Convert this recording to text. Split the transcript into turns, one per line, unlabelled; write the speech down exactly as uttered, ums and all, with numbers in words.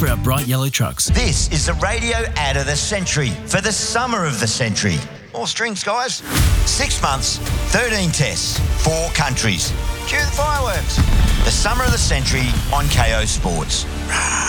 our bright yellow trucks.
This is the radio ad of the century for the summer of the century. More strings, guys. Six months, thirteen tests, four countries. Cue the fireworks. The summer of the century on K O Sports.